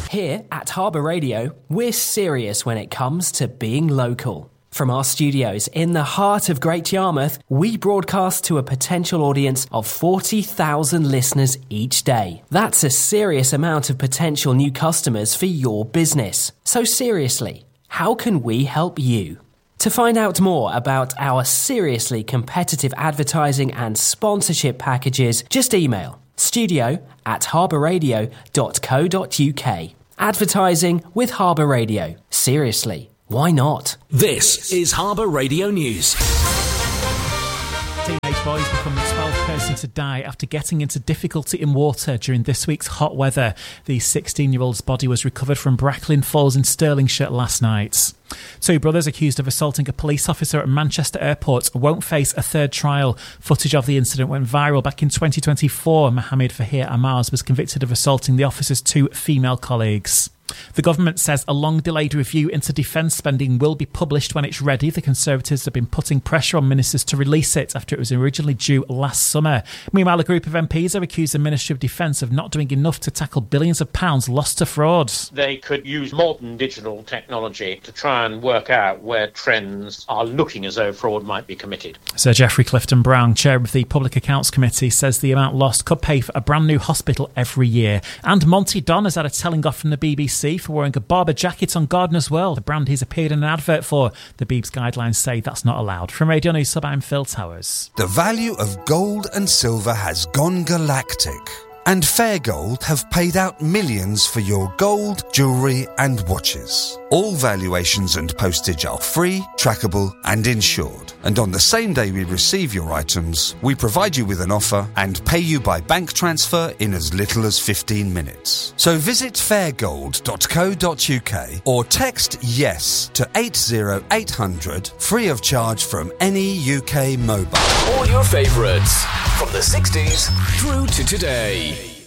Here at Harbour Radio, we're serious when it comes to being local. From our studios in the heart of Great Yarmouth, we broadcast to a potential audience of 40,000 listeners each day. That's a serious amount of potential new customers for your business. So seriously, how can we help you? To find out more about our seriously competitive advertising and sponsorship packages, just email studio@harbourradio.co.uk. Advertising with Harbour Radio. Seriously, why not? This is Harbour Radio News. Teenage boys become the 12th person to die after getting into difficulty in water during this week's hot weather. The 16-year-old's body was recovered from Bracklin Falls in Stirlingshire last night. Two brothers accused of assaulting a police officer at Manchester Airport won't face a third trial. Footage of the incident went viral back in 2024. Mohammed Fahir Amaz was convicted of assaulting the officer's two female colleagues. The government says a long-delayed review into defence spending will be published when it's ready. The Conservatives have been putting pressure on ministers to release it after it was originally due last summer. Meanwhile, a group of MPs have accused the Ministry of Defence of not doing enough to tackle billions of pounds lost to fraud. They could use modern digital technology to try and work out where trends are looking as though fraud might be committed. Sir Geoffrey Clifton Brown, chair of the Public Accounts Committee, says the amount lost could pay for a brand new hospital every year. And Monty Don has had a telling off from the BBC for wearing a Barbour jacket on Gardener's World, the brand he's appeared in an advert for. The Beebs guidelines say that's not allowed. From Radio News Sub, I'm Phil Towers. The value of gold and silver has gone galactic, and Fair Gold have paid out millions for your gold, jewellery and watches. All valuations and postage are free, trackable and insured. And on the same day we receive your items, we provide you with an offer and pay you by bank transfer in as little as 15 minutes. So visit fairgold.co.uk or text YES to 80800 free of charge from any UK mobile. All your favourites from the 60s through to today.